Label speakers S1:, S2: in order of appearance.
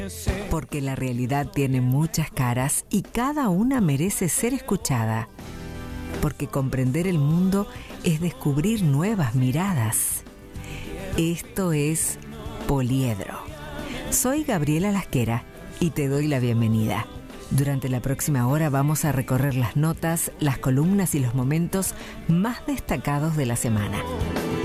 S1: Porque la realidad tiene muchas caras y cada una merece ser escuchada. Porque comprender el mundo es descubrir nuevas miradas. Esto es Poliedro. Soy Gabriela Lasquera y te doy la bienvenida. Durante la próxima hora vamos a recorrer las notas, las columnas y los momentos más destacados de la semana.